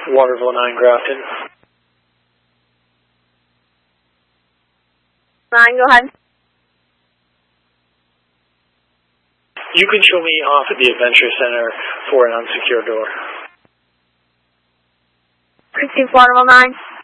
Waterville 9 Grafton. 9, go ahead. You can show me off at the Adventure Center for an unsecured door. Precinct Waterville 9.